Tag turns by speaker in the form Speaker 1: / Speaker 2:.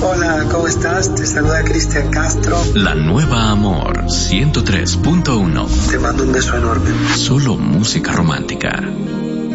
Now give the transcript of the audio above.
Speaker 1: Hola, ¿cómo estás? Te saluda Cristian Castro.
Speaker 2: La Nueva Amor 103.1.
Speaker 1: Te mando un beso enorme.
Speaker 2: Solo música romántica.